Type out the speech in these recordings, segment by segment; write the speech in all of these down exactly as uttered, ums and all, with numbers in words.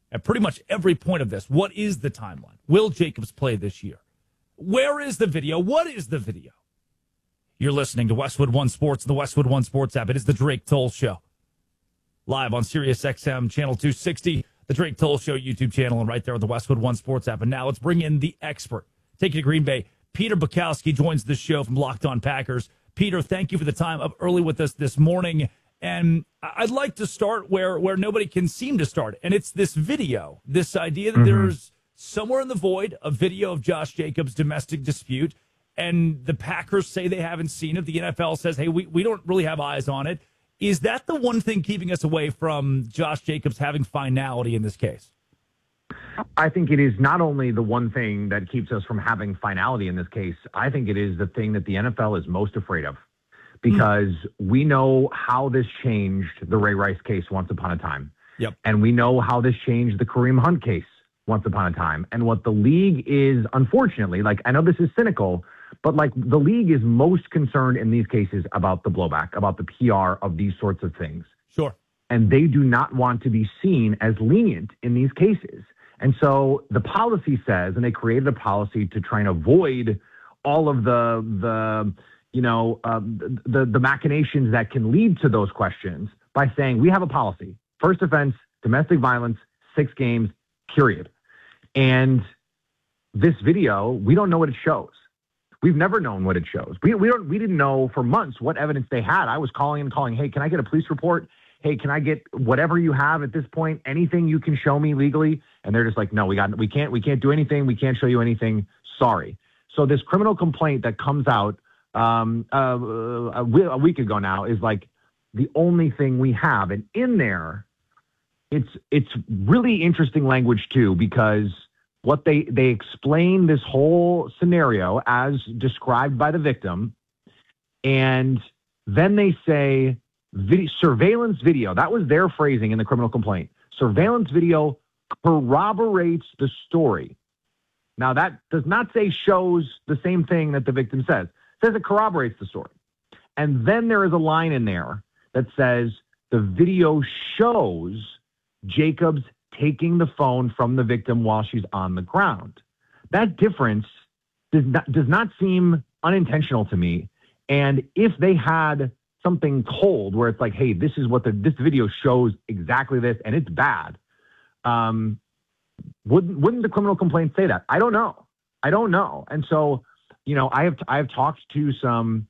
at pretty much every point of this. What is the timeline? Will Jacobs play this year? Where is the video? What is the video? You're listening to Westwood One Sports, the Westwood One Sports app. It is the Drake Toll Show. Live on Sirius X M, channel two sixty, the Drake Toll Show YouTube channel, and right there on the Westwood One Sports app. And now let's bring in the expert. Take you to Green Bay. Peter Bukowski joins the show from Locked On Packers. Peter, thank you for the time up early with us this morning. And I'd like to start where, where nobody can seem to start. And it's this video, this idea that mm-hmm. there's somewhere in the void a video of Josh Jacobs' domestic dispute. And the Packers say they haven't seen it. The N F L says, hey, we, we don't really have eyes on it. Is that the one thing keeping us away from Josh Jacobs having finality in this case? I think it is not only the one thing that keeps us from having finality in this case. I think it is the thing that the N F L is most afraid of, because mm-hmm. we know how this changed the Ray Rice case once upon a time. Yep. And we know how this changed the Kareem Hunt case once upon a time. And what the league is, unfortunately, like, I know this is cynical, but like the league is most concerned in these cases about the blowback, about the P R of these sorts of things. Sure. And they do not want to be seen as lenient in these cases. And so the policy says, and they created a policy to try and avoid all of the, the you know, uh, the, the machinations that can lead to those questions by saying, we have a policy. First offense, domestic violence, six games, period. And this video, we don't know what it shows. We've never known what it shows. We we don't we didn't know for months what evidence they had. I was calling and calling, hey, can I get a police report? Hey, can I get whatever you have at this point? Anything you can show me legally? And they're just like, no, we got we can't we can't do anything. We can't show you anything. Sorry. So this criminal complaint that comes out um, uh, a, a week ago now is like the only thing we have. And in there, it's it's really interesting language too, because what they, they explain this whole scenario as described by the victim, and then they say video, surveillance video. That was their phrasing in the criminal complaint. Surveillance video corroborates the story. Now, that does not say shows the same thing that the victim says. It says it corroborates the story. And then there is a line in there that says the video shows Jacobs taking the phone from the victim while she's on the ground. That difference does not, does not seem unintentional to me. And if they had something cold where it's like, hey, this is what the, this video shows exactly this, and it's bad, um, wouldn't, wouldn't the criminal complaint say that? I don't know. I don't know. And so, you know, I have, I have talked to some,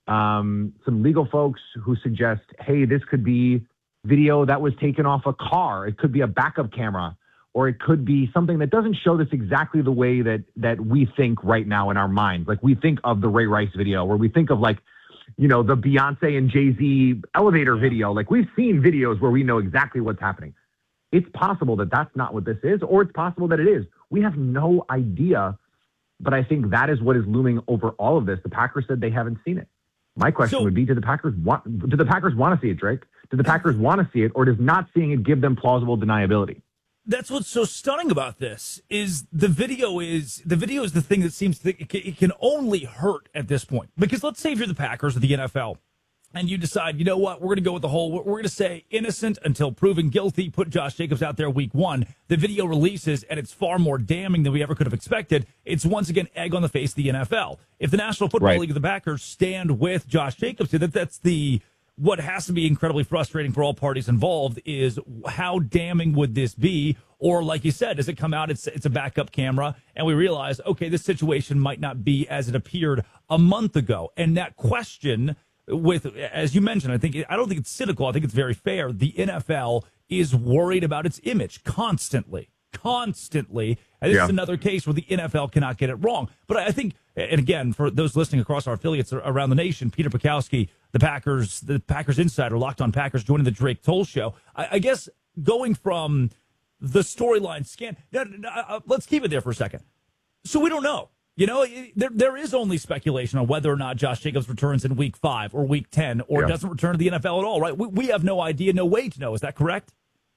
um, some legal folks who suggest, hey, this could be video that was taken off a car. It could be a backup camera, or it could be something that doesn't show this exactly the way that that we think right now in our minds. Like we think of the Ray Rice video, where we think of like, you know, the Beyonce and Jay-Z elevator yeah. video. Like we've seen videos where we know exactly what's happening. It's possible that that's not what this is, or it's possible that it is. We have no idea, but I think that is what is looming over all of this. The Packers said they haven't seen it. My question so, would be, do the Packers want, do the Packers want to see it, Drake? Do the Packers want to see it, or does not seeing it give them plausible deniability? That's what's so stunning about this is the video is the video is the thing that seems to, it can only hurt at this point. Because let's say if you're the Packers or the N F L and you decide, you know what, we're going to go with the whole, we're going to say innocent until proven guilty, put Josh Jacobs out there week one. The video releases and it's far more damning than we ever could have expected. It's once again egg on the face of the N F L. If the National Football right. League of the Packers stand with Josh Jacobs, that that's the what has to be incredibly frustrating for all parties involved is how damning would this be? Or like you said, does it come out, it's it's a backup camera, and we realize, okay, this situation might not be as it appeared a month ago. And that question with, as you mentioned, I think I don't think it's cynical. I think it's very fair. The N F L is worried about its image constantly, constantly. And this yeah. is another case where the N F L cannot get it wrong. But I think, and again, for those listening across our affiliates around the nation, Peter Bukowski, the Packers, the Packers insider, Locked On Packers, joining the Drake Toll Show. I, I guess going from the storyline scan, now, now, let's keep it there for a second. So we don't know. You know, there there is only speculation on whether or not Josh Jacobs returns in week five or week ten or yeah. doesn't return to the N F L at all, right? We, we have no idea, no way to know. Is that correct?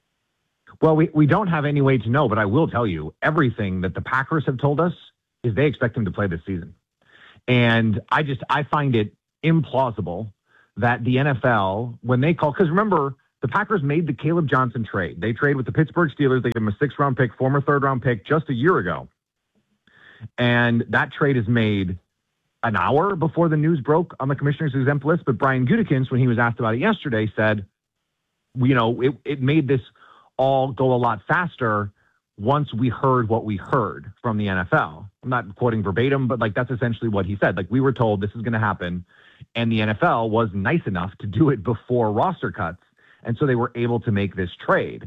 Well, we, we don't have any way to know, but I will tell you everything that the Packers have told us is they expect him to play this season. And I just, I find it implausible that the N F L, when they call, because remember, the Packers made the Caleb Johnson trade. They trade with the Pittsburgh Steelers. They gave him a sixth-round pick, former third-round pick, just a year ago. And that trade is made an hour before the news broke on the commissioner's exempt list. But Brian Gutekunst, when he was asked about it yesterday, said, you know, it, it made this all go a lot faster once we heard what we heard from the N F L. I'm not quoting verbatim, but like that's essentially what he said. Like, we were told this is going to happen, and the N F L was nice enough to do it before roster cuts, and so they were able to make this trade.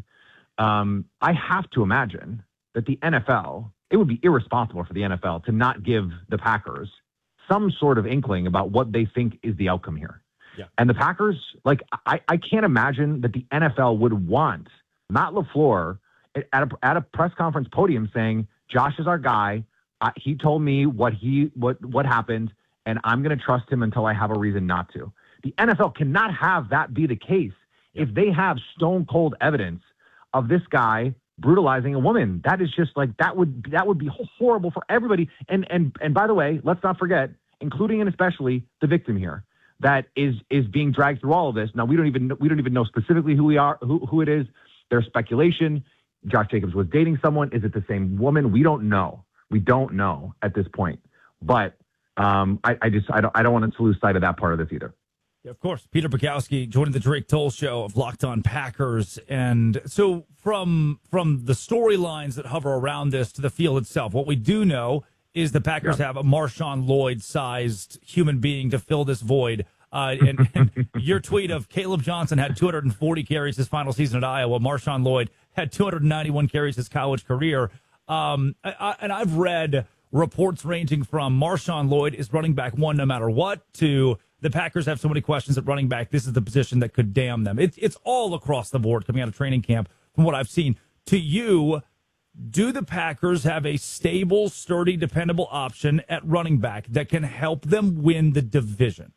Um, I have to imagine that the N F L, it would be irresponsible for the N F L to not give the Packers some sort of inkling about what they think is the outcome here. Yeah. And the Packers, like, I, I can't imagine that the N F L would want Matt LaFleur at a, at a press conference podium saying, Josh is our guy. Uh, he told me what he what what happened, and I'm going to trust him until I have a reason not to. The N F L cannot have that be the case yeah. if they have stone cold evidence of this guy brutalizing a woman. That is just like that would that would be horrible for everybody. And and and by the way, let's not forget, including and especially the victim here, that is is being dragged through all of this. Now we don't even we don't even know specifically who we are who who it is. There's speculation. Josh Jacobs was dating someone. Is it the same woman? We don't know. We don't know at this point. But um, I, I just I don't I don't want to lose sight of that part of this either. Yeah, of course. Peter Bukowski joining the Drake Toll Show of Locked On Packers. And so from from the storylines that hover around this to the field itself, what we do know is the Packers yeah. have a Marshawn Lloyd-sized human being to fill this void. Uh, and, and your tweet of Caleb Johnson had two hundred forty carries his final season at Iowa. Marshawn Lloyd had two hundred ninety-one carries his college career. Um, I, I, and I've read reports ranging from Marshawn Lloyd is running back one no matter what to the Packers have so many questions at running back. This is the position that could damn them. It's it's all across the board coming out of training camp from what I've seen. To you, do the Packers have a stable, sturdy, dependable option at running back that can help them win the division?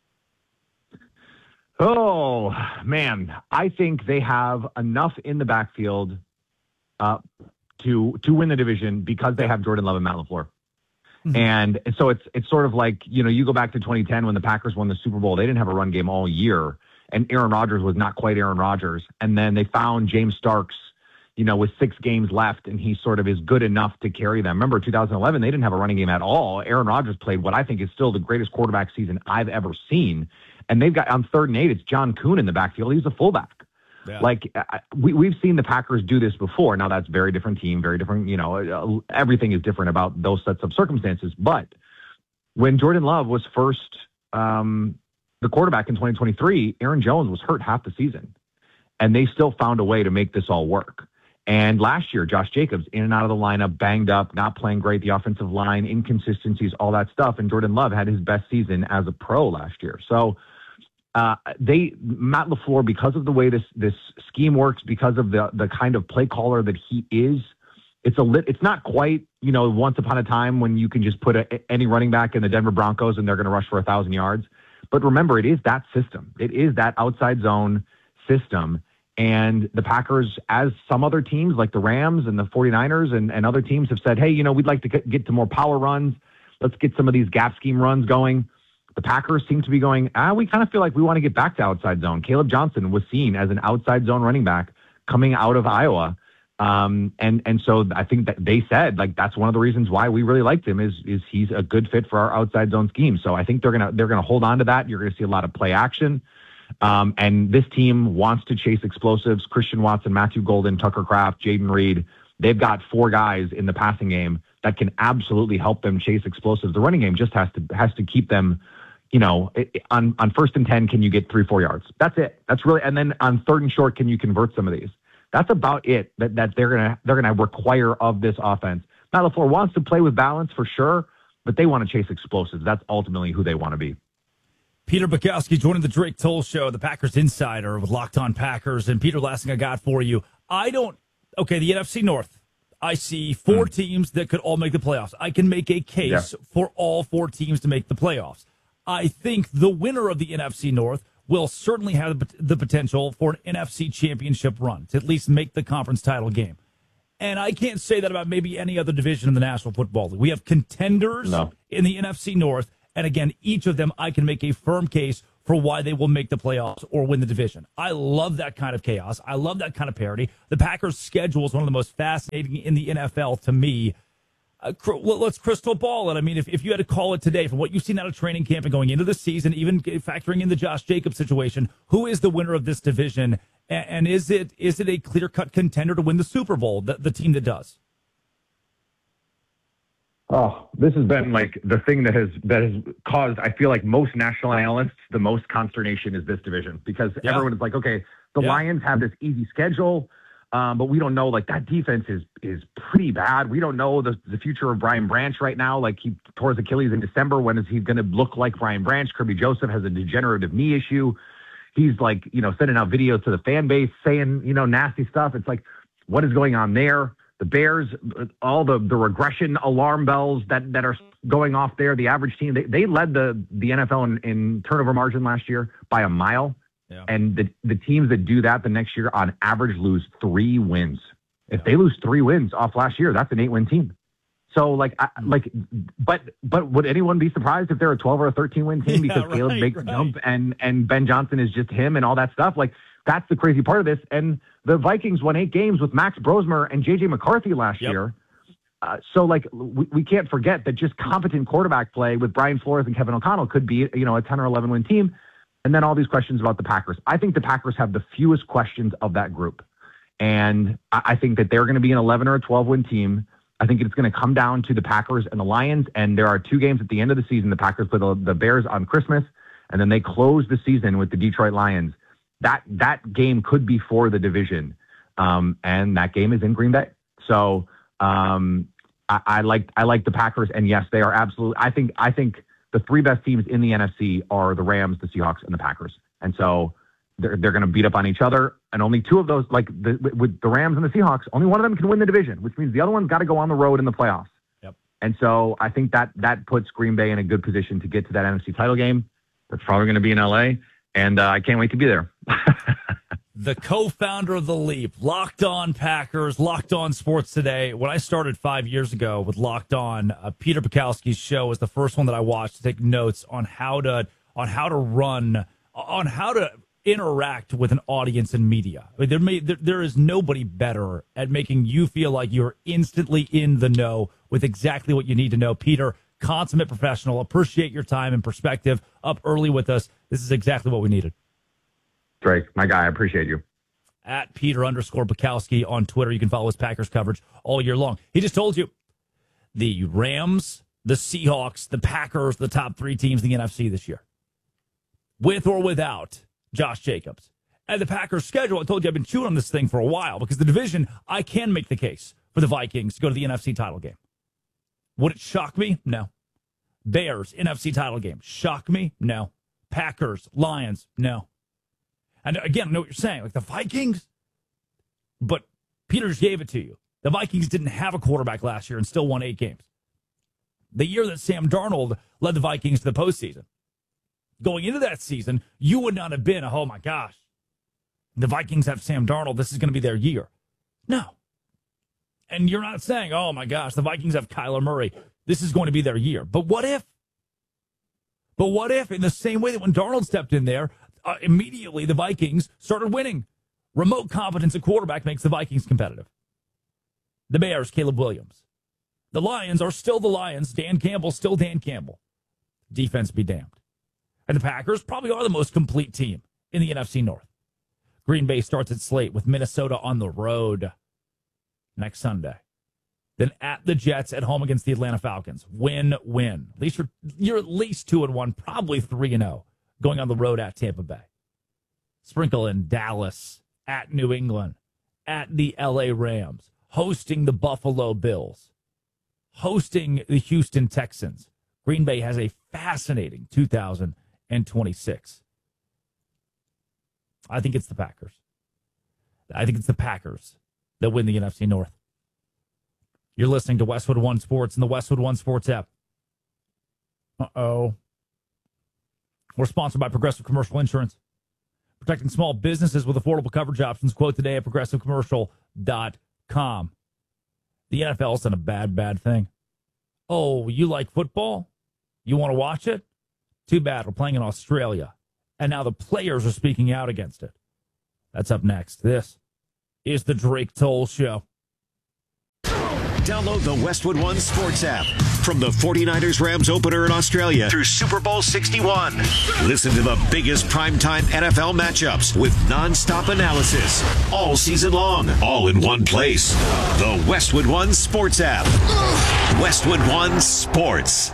Oh, man, I think they have enough in the backfield uh, to to win the division because they have Jordan Love and Matt LaFleur. Mm-hmm. And so it's it's sort of like, you know, you go back to twenty ten when the Packers won the Super Bowl. They didn't have a run game all year, and Aaron Rodgers was not quite Aaron Rodgers. And then they found James Starks, you know, with six games left, and he sort of is good enough to carry them. Remember, two thousand eleven, they didn't have a running game at all. Aaron Rodgers played what I think is still the greatest quarterback season I've ever seen. And they've got on third and eight, it's John Kuhn in the backfield. He's a fullback. Yeah. Like we, we've seen the Packers do this before. Now that's a very different team, very different, you know, everything is different about those sets of circumstances. But when Jordan Love was first um, the quarterback in twenty twenty-three, Aaron Jones was hurt half the season, and they still found a way to make this all work. And last year, Josh Jacobs in and out of the lineup, banged up, not playing great, the offensive line, inconsistencies, all that stuff. And Jordan Love had his best season as a pro last year. So uh, they, Matt LaFleur, because of the way this this scheme works, because of the the kind of play caller that he is, it's a lit. It's not quite, you know, once upon a time when you can just put a, any running back in the Denver Broncos and they're going to rush for a thousand yards. But remember, it is that system. It is that outside zone system. And the Packers, as some other teams like the Rams and the 49ers and, and other teams have said, hey, you know, we'd like to get to more power runs. Let's get some of these gap scheme runs going. The Packers seem to be going, ah, we kind of feel like we want to get back to outside zone. Caleb Johnson was seen as an outside zone running back coming out of Iowa. Um, and, and so I think that they said, like, that's one of the reasons why we really liked him is, is he's a good fit for our outside zone scheme. So I think they're going to, they're going to hold on to that. You're going to see a lot of play action. Um, and this team wants to chase explosives. Christian Watson, Matthew Golden, Tucker Kraft, Jaden Reed. They've got four guys in the passing game that can absolutely help them chase explosives. The running game just has to has to keep them, you know, on, on first and ten, can you get three, four yards? That's it. That's really, and then on third and short, can you convert some of these? That's about it that, that they're gonna they're gonna require of this offense. Matt LaFleur wants to play with balance for sure, but they want to chase explosives. That's ultimately who they want to be. Peter Bukowski joining the Drake Toll Show, the Packers Insider with Locked On Packers. And Peter, last thing I got for you, I don't, okay, the N F C North, I see four mm. teams that could all make the playoffs. I can make a case yeah. for all four teams to make the playoffs. I think the winner of the N F C North will certainly have the potential for an N F C championship run, to at least make the conference title game. And I can't say that about maybe any other division in the National Football League. We have contenders no. in the N F C North. And again, each of them, I can make a firm case for why they will make the playoffs or win the division. I love that kind of chaos. I love that kind of parity. The Packers' schedule is one of the most fascinating in the N F L to me. Uh, cr- let's crystal ball it. I mean, if, if you had to call it today, from what you've seen out of training camp and going into the season, even factoring in the Josh Jacobs situation, who is the winner of this division? And, and is it is it a clear-cut contender to win the Super Bowl, the, the team that does? Oh, this has been like the thing that has that has caused, I feel like, most national analysts the most consternation is this division, because yeah. everyone is like, okay, the yeah. Lions have this easy schedule, um, but we don't know, like, that defense is is pretty bad. We don't know the the future of Brian Branch right now. Like, he tore his Achilles in December. When is he going to look like Brian Branch? Kirby Joseph has a degenerative knee issue. He's like, you know, sending out videos to the fan base saying, you know, nasty stuff. It's like, what is going on there? The Bears, all the, the regression alarm bells that, that are going off there. The average team, they, they led the, the N F L in, in turnover margin last year by a mile. Yeah. And the, the teams that do that the next year on average lose three wins. If yeah. they lose three wins off last year, that's an eight-win team. So, like, I, like, but but would anyone be surprised if they're a twelve or a thirteen win team because yeah, right, Caleb makes right. jump and and Ben Johnson is just him and all that stuff? Like, that's the crazy part of this. And the Vikings won eight games with Max Brosmer and J J McCarthy last yep. year. Uh, so, like, we, we can't forget that just competent quarterback play with Brian Flores and Kevin O'Connell could be, you know, a ten or eleven win team. And then all these questions about the Packers. I think the Packers have the fewest questions of that group. And I, I think that they're going to be an eleven or a twelve win team. I think it's going to come down to the Packers and the Lions. And there are two games at the end of the season. The Packers play the, the Bears on Christmas, and then they close the season with the Detroit Lions. That that game could be for the division, um, and that game is in Green Bay. So um, I, I like I like the Packers, and yes, they are absolutely. I think I think the three best teams in the N F C are the Rams, the Seahawks, and the Packers. And so they're they're going to beat up on each other, and only two of those, like the, with the Rams and the Seahawks, only one of them can win the division, which means the other one's got to go on the road in the playoffs. Yep. And so I think that that puts Green Bay in a good position to get to that N F C title game. That's probably going to be in L A, and uh, I can't wait to be there. The co-founder of The Leap, Locked On Packers, Locked On Sports Today. When I started five years ago with Locked On, uh, Peter Bukowski's show was the first one that I watched to take notes on how to on how to run, on how to interact with an audience and media. I mean, there, may, there, there is nobody better at making you feel like you're instantly in the know with exactly what you need to know. Peter, consummate professional, appreciate your time and perspective, up early with us. This is exactly what we needed. Drake, my guy, I appreciate you. At Peter underscore Bukowski on Twitter. You can follow his Packers coverage all year long. He just told you the Rams, the Seahawks, the Packers, the top three teams in the N F C this year, with or without Josh Jacobs. And the Packers' schedule, I told you I've been chewing on this thing for a while, because the division, I can make the case for the Vikings to go to the N F C title game. Would it shock me? No. Bears, N F C title game. Shock me? No. Packers, Lions, no. And again, I know what you're saying, like the Vikings, but Peter just gave it to you. The Vikings didn't have a quarterback last year and still won eight games. The year that Sam Darnold led the Vikings to the postseason, going into that season, you would not have been, oh my gosh, the Vikings have Sam Darnold, this is going to be their year. No. And you're not saying, oh my gosh, the Vikings have Kyler Murray, this is going to be their year. But what if? But what if, in the same way that when Darnold stepped in there, Uh, immediately the Vikings started winning. Remote competence at quarterback makes the Vikings competitive. The Bears, Caleb Williams. The Lions are still the Lions. Dan Campbell, still Dan Campbell. Defense be damned. And the Packers probably are the most complete team in the N F C North. Green Bay starts its slate with Minnesota on the road next Sunday. Then at the Jets, at home against the Atlanta Falcons. Win, win. At least you're, you're at least two and one, probably three and oh. Going on the road at Tampa Bay. Sprinkle in Dallas, at New England, at the L A Rams, hosting the Buffalo Bills, hosting the Houston Texans. Green Bay has a fascinating two thousand twenty-six. I think it's the Packers. I think it's the Packers that win the N F C North. You're listening to Westwood One Sports and the Westwood One Sports app. Uh-oh. We're sponsored by Progressive Commercial Insurance. Protecting small businesses with affordable coverage options. Quote today at progressive commercial dot com. The N F L's done a bad, bad thing. Oh, you like football? You want to watch it? Too bad. We're playing in Australia and now the players are speaking out against it. That's up next. This is the Drake Toll Show. Download the Westwood One Sports app from the forty-niners Rams opener in Australia through Super Bowl sixty-one. Listen to the biggest primetime N F L matchups with nonstop analysis all season long, all in one place. The Westwood One Sports app. Westwood One Sports.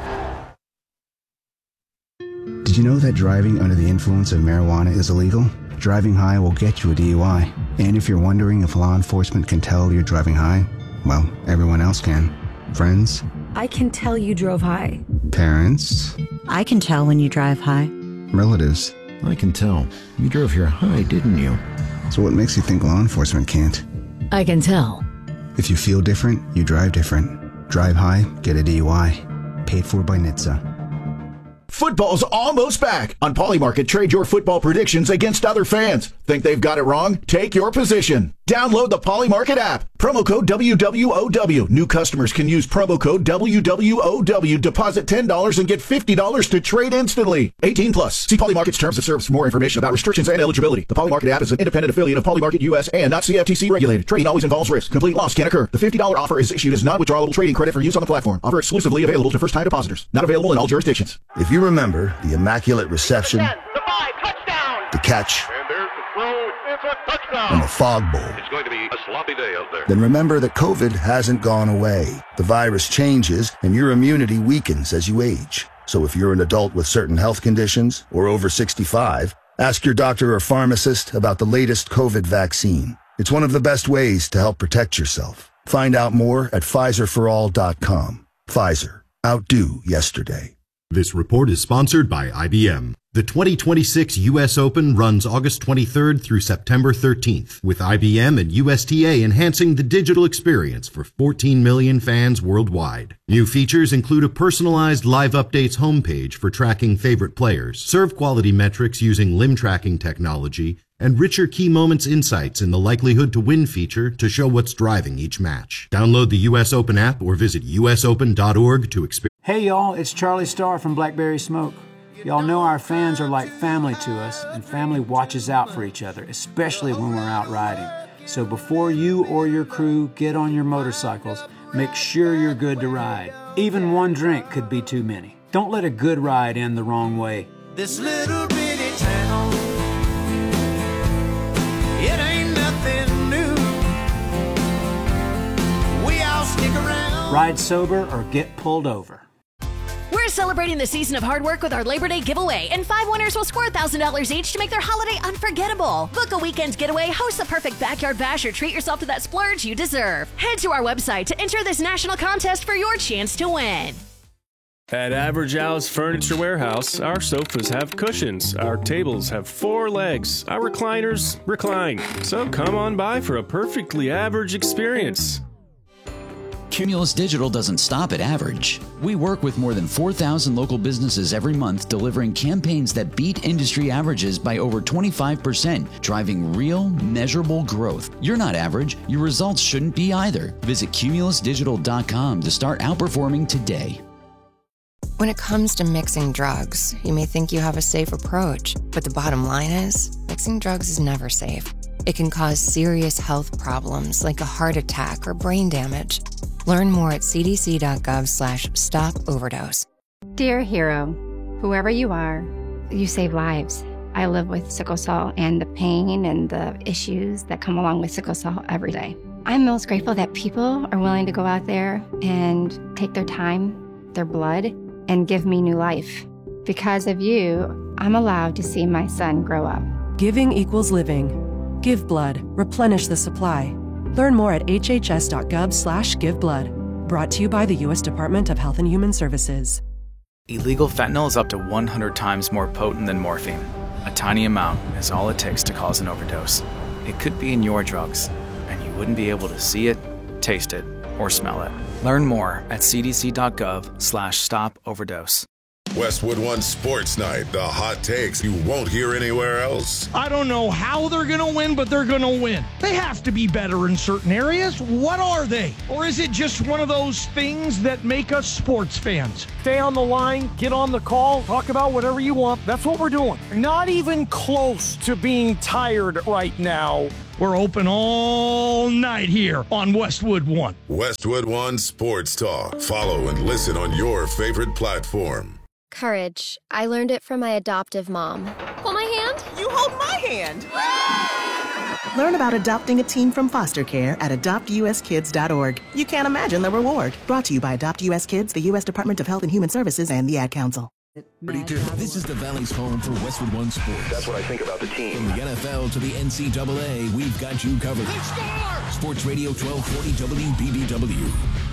Did you know that driving under the influence of marijuana is illegal? Driving high will get you a D U I. And if you're wondering if law enforcement can tell you're driving high, well, everyone else can. Friends? I can tell you drove high. Parents? I can tell when you drive high. Relatives? I can tell. You drove here high, didn't you? So what makes you think law enforcement can't? I can tell. If you feel different, you drive different. Drive high, get a D U I. Paid for by N H T S A. Football's almost back. On Polymarket, trade your football predictions against other fans. Think they've got it wrong? Take your position. Download the Polymarket app. Promo code W W O W. New customers can use promo code W W O W. Deposit ten dollars and get fifty dollars to trade instantly. eighteen plus. See Polymarket's terms of service for more information about restrictions and eligibility. The Polymarket app is an independent affiliate of Polymarket U S and not C F T C regulated. Trading always involves risk. Complete loss can occur. The fifty dollars offer is issued as non-withdrawable trading credit for use on the platform. Offer exclusively available to first-time depositors. Not available in all jurisdictions. If you remember the immaculate reception, the five, touchdown, the catch, and there's the throw, it's a touchdown, and the fog bowl, it's going to be a sloppy day out there. Then remember that COVID hasn't gone away. The virus changes and your immunity weakens as you age. So if you're an adult with certain health conditions or over sixty-five, ask your doctor or pharmacist about the latest COVID vaccine. It's one of the best ways to help protect yourself. Find out more at Pfizer for all dot com. Pfizer. Outdo yesterday. This report is sponsored by I B M. The twenty twenty-six U S Open runs August twenty-third through September thirteenth, with I B M and U S T A enhancing the digital experience for fourteen million fans worldwide. New features include a personalized live updates homepage for tracking favorite players, serve quality metrics using limb tracking technology, and richer key moments insights in the likelihood to win feature to show what's driving each match. Download the U S Open app or visit U S open dot org to experience. Hey y'all, it's Charlie Starr from Blackberry Smoke. Y'all know our fans are like family to us, and family watches out for each other, especially when we're out riding. So before you or your crew get on your motorcycles, make sure you're good to ride. Even one drink could be too many. Don't let a good ride end the wrong way. This little bitty town, it ain't nothing new. We all stick around. Ride sober or get pulled over. We're celebrating the season of hard work with our Labor Day giveaway, and five winners will score one thousand dollars each to make their holiday unforgettable. Book a weekend getaway, host the perfect backyard bash, or treat yourself to that splurge you deserve. Head to our website to enter this national contest for your chance to win. At Average Al's Furniture Warehouse, our sofas have cushions, our tables have four legs, our recliners recline. So come on by for a perfectly average experience. Cumulus Digital doesn't stop at average. We work with more than four thousand local businesses every month, delivering campaigns that beat industry averages by over twenty-five percent, driving real, measurable growth. You're not average. Your results shouldn't be either. Visit cumulus digital dot com to start outperforming today. When it comes to mixing drugs, you may think you have a safe approach, but the bottom line is, mixing drugs is never safe. It can cause serious health problems like a heart attack or brain damage. Learn more at c d c dot gov slash stop overdose. Dear hero, whoever you are, you save lives. I live with sickle cell and the pain and the issues that come along with sickle cell every day. I'm most grateful that people are willing to go out there and take their time, their blood, and give me new life. Because of you, I'm allowed to see my son grow up. Giving equals living. Give blood. Replenish the supply. Learn more at h h s dot gov slash give blood. Brought to you by the U S Department of Health and Human Services. Illegal fentanyl is up to one hundred times more potent than morphine. A tiny amount is all it takes to cause an overdose. It could be in your drugs, and you wouldn't be able to see it, taste it, or smell it. Learn more at c d c dot gov slash stop overdose. Westwood One Sports Night, the hot takes you won't hear anywhere else. I don't know how they're going to win, but they're going to win. They have to be better in certain areas. What are they? Or is it just one of those things that make us sports fans? Stay on the line, get on the call, talk about whatever you want. That's what we're doing. Not even close to being tired right now. We're open all night here on Westwood One. Westwood One Sports Talk. Follow and listen on your favorite platform. Courage. I learned it from my adoptive mom. Hold my hand. You hold my hand. Learn about adopting a teen from foster care at adopt u s kids dot org. You can't imagine the reward. Brought to you by Adopt U S Kids, the U S Department of Health and Human Services, and the Ad Council. This is the Valley's home for Westwood One Sports. That's what I think about the team. From the N F L to the N C double A, we've got you covered. Sports Radio twelve forty W B B W.